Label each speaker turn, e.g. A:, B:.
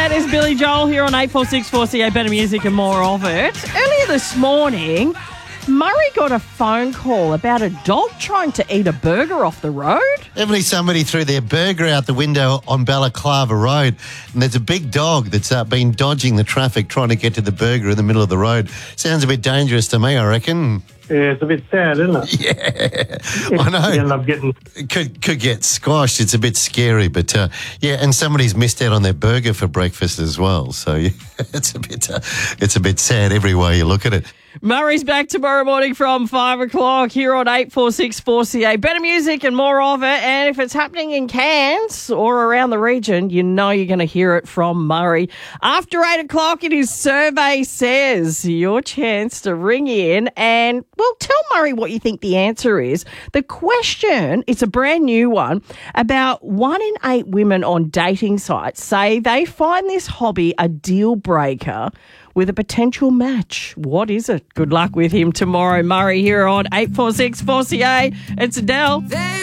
A: That is Billy Joel here on 846 4CA Better Music and more of it. Earlier this morning, Murray got a phone call about a dog trying to eat a burger off the road.
B: Evidently somebody threw their burger out the window on Balaclava Road, and there's a big dog that's been dodging the traffic trying to get to the burger in the middle of the road. Sounds a bit dangerous to me, I reckon.
C: Yeah, it's a bit sad, isn't it?
B: Yeah, I know.
C: You end up getting...
B: Could get squashed. It's a bit scary, but and somebody's missed out on their burger for breakfast as well. So yeah, it's a bit sad every way you look at it.
A: Murray's back tomorrow morning from 5 o'clock here on 846 4CA. Better music and more of it. And if it's happening in Cairns or around the region, you know you're going to hear it from Murray. After 8 o'clock, it is Survey Says, your chance to ring in and, well, tell Murray what you think the answer is. The question, it's a brand new one, about 1 in 8 women on dating sites say they find this hobby a deal breaker with a potential match. What is it? Good luck with him tomorrow. Murray here on 846 4CA. It's Adele.